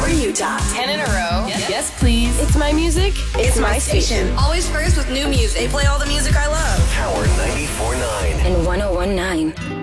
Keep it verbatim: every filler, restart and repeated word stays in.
ninety-four Utah. Ten in a row. Yes, yes, please. It's my music. It's, it's my, my station. station. Always first with new music. They play all the music I love. Power ninety-four point nine and one oh one point nine.